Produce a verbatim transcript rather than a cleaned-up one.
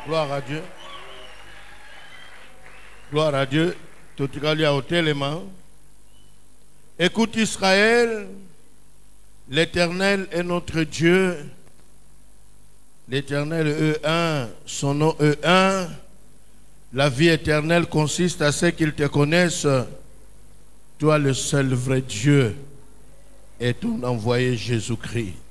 Gloire à Dieu. Gloire à Dieu. Tout le monde a ôté les mains. Écoute Israël, l'Éternel est notre Dieu. L'Éternel est un, son nom est un. La vie éternelle consiste à ce qu'ils te connaissent, toi le seul vrai Dieu et ton envoyé Jésus-Christ.